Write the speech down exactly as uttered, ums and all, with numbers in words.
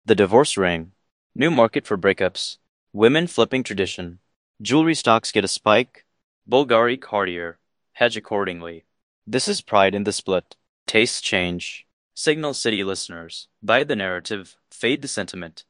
The divorce ring. New market for breakups. Women flipping tradition. Jewelry stocks get a spike. Bulgari Cartier. Hedge accordingly. This is pride in the split. Tastes change. Signal City listeners. Buy the narrative. Fade the sentiment.